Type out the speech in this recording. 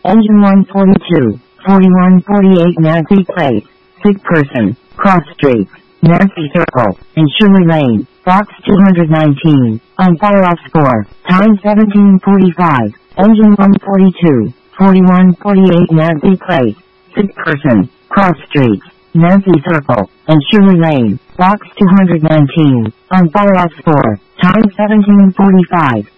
Engine 142, 4148 Nancy Place, Sig Person, Cross Street, Nancy Circle, and Shirley Lane, Box 219, on fire-off score, time 17:45, Engine 142, 4148 Nancy Place, Sig Person, Cross Street, Nancy Circle, and Shirley Lane, Box 219, on fire-off score, time 17:45.